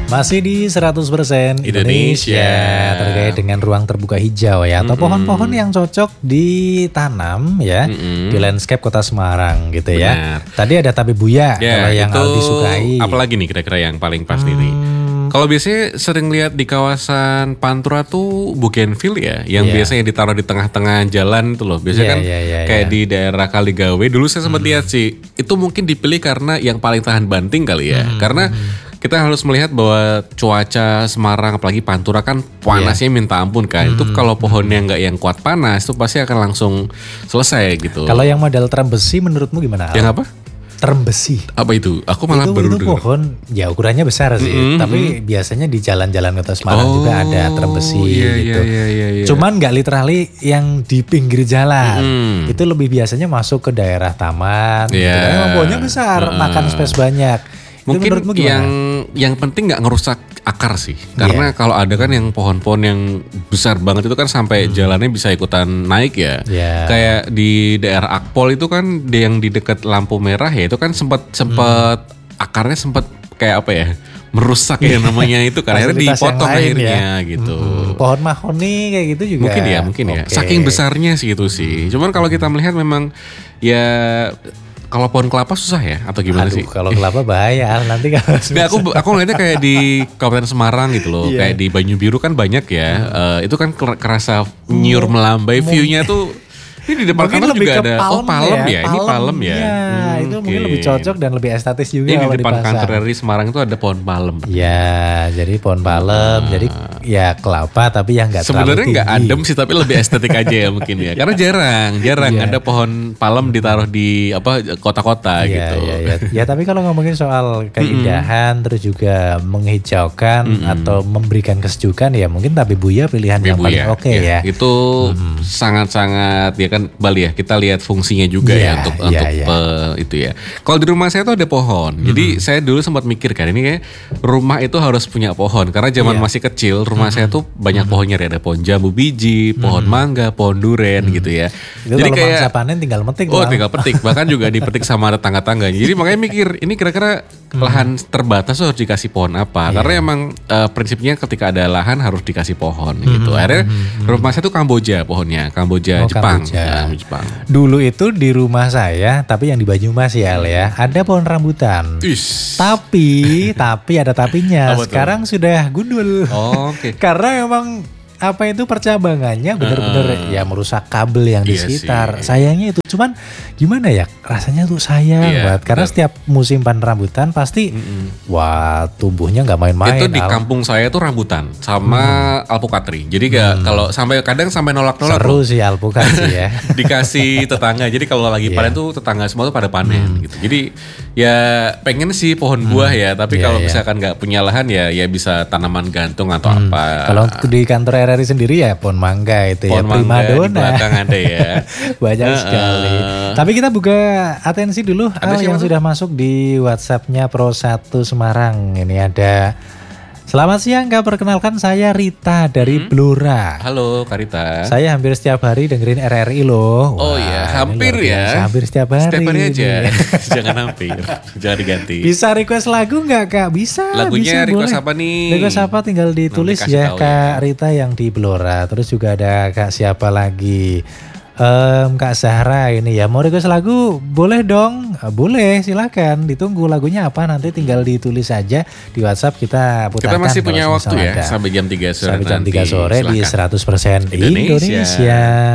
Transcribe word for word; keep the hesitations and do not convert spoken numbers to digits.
Masih di seratus persen Indonesia, Indonesia terkait dengan ruang terbuka hijau ya, atau mm-hmm. pohon-pohon yang cocok ditanam ya mm-hmm. di landscape kota Semarang gitu ya. Benar. Tadi ada tabe buya ya, kalau yang Aldi sukai. Apalagi nih kira-kira yang paling pas hmm. nih. Kalau biasanya sering lihat di kawasan Pantura tuh bougainville ya, yang yeah. biasanya ditaruh di tengah-tengah jalan itu loh. Biasanya yeah, kan yeah, yeah, kayak yeah. di daerah Kaligawe. Dulu saya sempat hmm. lihat sih, itu mungkin dipilih karena yang paling tahan banting kali ya. Hmm. Karena kita harus melihat bahwa cuaca Semarang apalagi Pantura kan panasnya yeah. minta ampun kan. Hmm. Itu kalau pohonnya nggak yang kuat panas itu pasti akan langsung selesai gitu. Kalau yang model terem besi menurutmu gimana? Yang apa? Terem besi. Apa itu? Aku malah itu, baru itu pohon ya ukurannya besar sih, mm-hmm. tapi biasanya di jalan-jalan kota Semarang oh, juga ada terem besi iya, gitu. Iya, iya, iya. Cuman nggak literally yang di pinggir jalan. Mm. Itu lebih biasanya masuk ke daerah taman. Yeah. Gitu. Memang pohonnya besar, uh. makan space banyak. Mungkin yang yang penting nggak ngerusak akar sih, karena yeah. kalau ada kan yang pohon-pohon yang besar banget itu kan sampai hmm. jalannya bisa ikutan naik ya. Yeah. Kayak di daerah Akpol itu kan yang di dekat lampu merah ya, itu kan sempat sempat hmm. akarnya sempat kayak apa ya, merusak ya namanya itu kan, akhirnya dipotong akhirnya ya. Gitu. Hmm. Pohon mahoni kayak gitu juga. Mungkin ya, mungkin okay. ya. Saking besarnya sih itu sih. Cuman kalau kita melihat memang ya. Kalau pohon kelapa susah ya atau gimana Aduh, sih? Kalau kelapa bahaya nanti kalau. Nah, aku aku ngeliatnya kayak di Kabupaten Semarang gitu loh, yeah. kayak di Banyu Biru kan banyak ya. Hmm. Uh, itu kan kerasa nyur melambai, hmm. view-nya tuh. Ini di depan kantor juga ada. Palem oh palem ya, ya. Ini palem ya. Iya, hmm, itu okay. mungkin lebih cocok dan lebih estetis juga. Ini di depan kantor dari Semarang itu ada pohon palem. Ya, jadi pohon palem. Nah. Jadi ya kelapa tapi yang nggak terlalu tinggi. Sebenarnya nggak adem sih, tapi lebih estetik aja ya mungkin ya. Karena jarang, jarang yeah. ada pohon palem ditaruh di apa kota-kota yeah, gitu. Ya, ya. ya tapi kalau ngomongin soal keindahan, mm-hmm. terus juga menghijaukan mm-hmm. atau memberikan kesejukan ya mungkin tabe buya pilihan tabe yang paling oke okay, ya. ya. Itu mm-hmm. sangat-sangat ya kan kembali ya kita lihat fungsinya juga yeah, ya untuk yeah, untuk yeah. Uh, itu ya. Kalau di rumah saya tuh ada pohon. Hmm. Jadi saya dulu sempat mikir kan ini kayak rumah itu harus punya pohon karena zaman yeah. masih kecil rumah hmm. saya tuh banyak hmm. pohonnya ada pohon jambu biji, pohon hmm. mangga, pohon duren hmm. gitu ya. Itu jadi kayak mangsa panen tinggal metik. Oh, tinggal petik. Bahkan juga dipetik sama tetangga-tangga. Jadi makanya mikir ini kira-kira hmm. lahan terbatas harus dikasih pohon apa? Yeah. Karena emang uh, prinsipnya ketika ada lahan harus dikasih pohon hmm. gitu. Akhirnya hmm. rumah saya tuh Kamboja pohonnya, Kamboja oh, Jepang. Kamboja. Jepang. Dulu itu di rumah saya, tapi yang di Banyumas ya, Al ya, ada pohon rambutan. Ish. Tapi, tapi ada tapinya. Sekarang sudah gundul. Oh, oke. Okay. Karena memang apa itu percabangannya benar-benar uh, ya merusak kabel yang di iya sekitar. Sih. Sayangnya itu, cuman gimana ya rasanya tuh sayang iya, banget. Karena betul. Setiap musim panen rambutan pasti, mm-mm. wah tumbuhnya nggak main-main. Itu di Al. Kampung saya tuh rambutan sama hmm. alpukatri. Jadi hmm. kalau sampai kadang sampai nolak-nolak. Seru sih alpukatri ya. Dikasih tetangga. Jadi kalau lagi yeah. panen tuh tetangga semua tuh pada panen hmm. gitu. Jadi ya pengen sih pohon hmm. buah ya. Tapi yeah, kalau yeah. misalkan nggak punya lahan ya ya bisa tanaman gantung atau hmm. apa. Kalau di kantor R R I sendiri ya pohon mangga itu pohon ya primadona. Di belakang ada ya. Banyak uh, sekali. Uh, Tapi kita buka atensi dulu Al yang sudah masuk di WhatsApp-nya Pro satu Semarang. Ini ada selamat siang Kak, perkenalkan saya Rita dari hmm? Blora. Halo Kak Rita. Saya hampir setiap hari dengerin R R I loh. Oh iya, hampir ya. Hampir setiap hari. Setiap hari aja. Jangan hampir, jangan diganti. Bisa request lagu nggak Kak? Bisa. Lagunya bisa, request boleh. apa nih? Request apa tinggal ditulis ya Kak ya. Rita yang di Blora. Terus juga ada Kak siapa lagi? Um, Kak Zahra ini ya mau request lagu boleh dong, boleh silakan, ditunggu lagunya apa nanti tinggal ditulis saja di WhatsApp kita putarkan. Kita masih punya waktu ya ada. Sampai jam tiga sore sampai jam nanti. tiga sore silakan. Di seratus persen Indonesia, Indonesia.